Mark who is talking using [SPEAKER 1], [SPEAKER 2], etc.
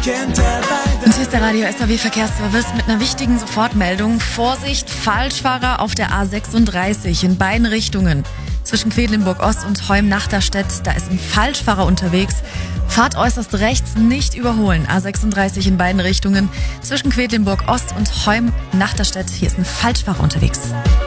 [SPEAKER 1] Und hier ist der Radio SAW Verkehrsservice mit einer wichtigen Sofortmeldung. Vorsicht, Falschfahrer auf der A36 in beiden Richtungen. Zwischen Quedlinburg-Ost und Heum-Nachterstedt, da ist ein Falschfahrer unterwegs. Fahrt äußerst rechts, nicht überholen. A36 in beiden Richtungen. Zwischen Quedlinburg-Ost und Heum-Nachterstedt, hier ist ein Falschfahrer unterwegs.